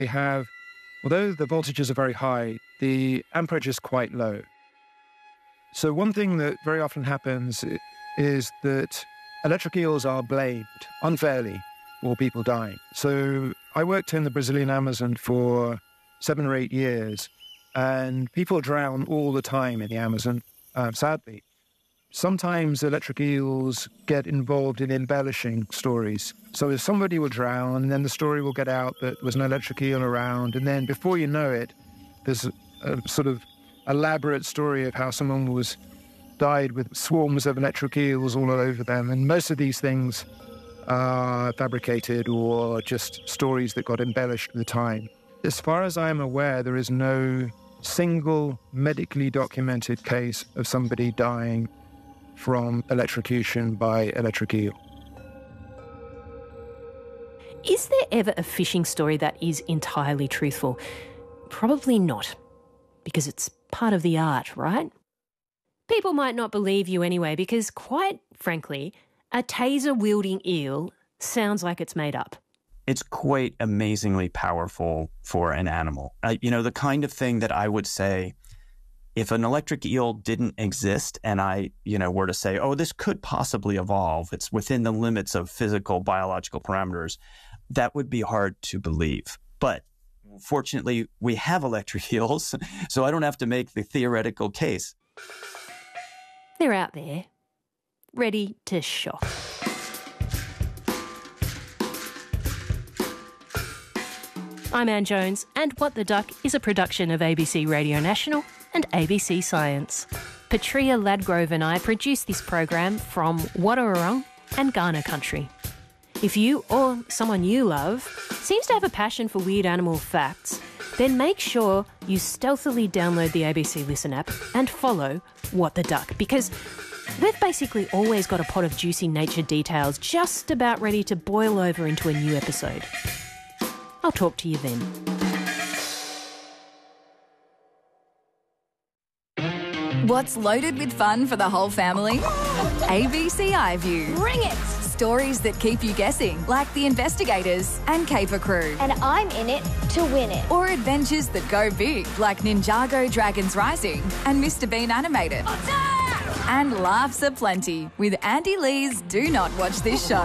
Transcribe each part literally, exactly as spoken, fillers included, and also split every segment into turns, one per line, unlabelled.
They have, although the voltages are very high, the amperage is quite low. So one thing that very often happens is that electric eels are blamed unfairly for people dying. So I worked in the Brazilian Amazon for seven or eight years, and people drown all the time in the Amazon, uh, sadly. Sometimes electric eels get involved in embellishing stories. So if somebody will drown, and then the story will get out that there was an electric eel around, and then before you know it, there's a, a sort of elaborate story of how someone was died with swarms of electric eels all over them. And most of these things are fabricated or just stories that got embellished with time. As far as I'm aware, there is no single medically documented case of somebody dying from electrocution by electric eel.
Is there ever a fishing story that is entirely truthful? Probably not, because it's part of the art, right? People might not believe you anyway, because quite frankly, a taser-wielding eel sounds like it's made up.
It's quite amazingly powerful for an animal. Uh, you know, the kind of thing that I would say, if an electric eel didn't exist and I, you know, were to say, oh, this could possibly evolve, it's within the limits of physical, biological parameters, that would be hard to believe. But fortunately, we have electric eels, so I don't have to make the theoretical case.
They're out there, ready to shock. I'm Anne Jones, and What the Duck is a production of A B C Radio National and A B C Science. Patria Ladgrove and I produce this program from Wadawurrung and Kaurna country. If you or someone you love seems to have a passion for weird animal facts, then make sure you stealthily download the A B C Listen app and follow What the Duck, because we've basically always got a pot of juicy nature details just about ready to boil over into a new episode. I'll talk to you then.
What's loaded with fun for the whole family? A B C iView.
Bring it!
Stories that keep you guessing, like The Investigators and Caper Crew.
And I'm in it to win it.
Or adventures that go big, like Ninjago Dragons Rising and Mister Bean Animated. And laughs aplenty with Andy Lee's Do Not Watch This Show.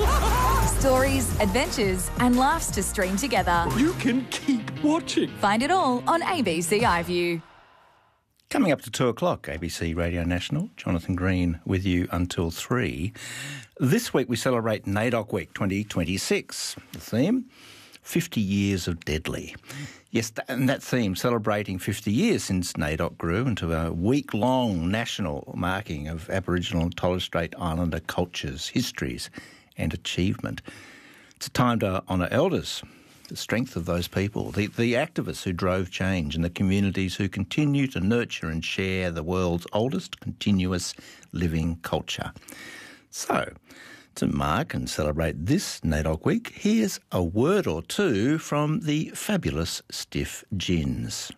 Stories, adventures and laughs to stream together.
You can keep watching.
Find it all on A B C iView.
Coming up to two o'clock, A B C Radio National. Jonathan Green with you until three. This week we celebrate NAIDOC Week twenty twenty-six. The theme, fifty years of Deadly. Yes, and that theme, celebrating fifty years since NAIDOC grew into a week-long national marking of Aboriginal and Torres Strait Islander cultures, histories and achievement. It's a time to honour elders, the strength of those people, the, the activists who drove change and the communities who continue to nurture and share the world's oldest continuous living culture. So, to mark and celebrate this NAIDOC Week, here's a word or two from the fabulous Stiff Gins.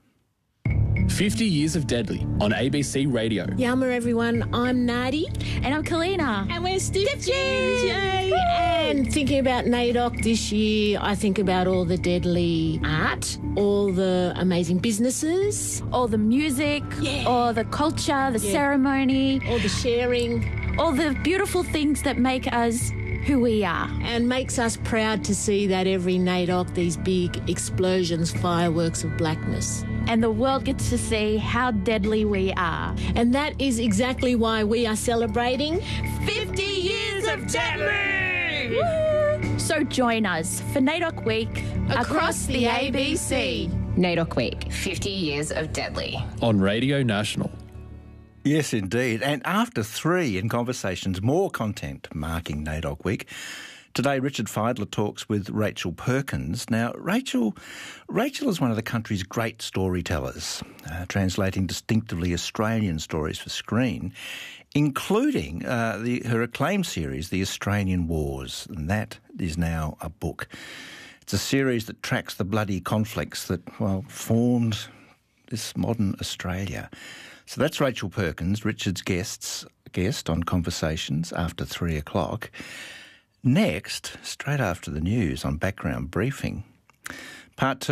fifty years of Deadly on A B C Radio.
Yama everyone, I'm Nadi.
And I'm Kalina.
And we're Stiff Gins, yay! And thinking about NAIDOC this year, I think about all the deadly art, all the amazing businesses,
all the music,
yeah.
all the culture, the
yeah.
ceremony,
all the sharing,
all the beautiful things that make us who we are.
And makes us proud to see that every NAIDOC, these big explosions, fireworks of blackness.
And the world gets to see how deadly we are.
And that is exactly why we are celebrating
fifty years of Deadly! Woo! So join us for NAIDOC Week
across, across the A B C.
NAIDOC Week, fifty years of Deadly.
On Radio National.
Yes, indeed. And after three in Conversations, more content marking NAIDOC Week. Today, Richard Fidler talks with Rachel Perkins. Now, Rachel Rachel is one of the country's great storytellers, uh, translating distinctively Australian stories for screen, including uh, the, her acclaimed series, The Australian Wars, and that is now a book. It's a series that tracks the bloody conflicts that, well, formed this modern Australia. So that's Rachel Perkins, Richard's guests, guest on Conversations after three o'clock. Next, straight after the news on Background Briefing, Part two.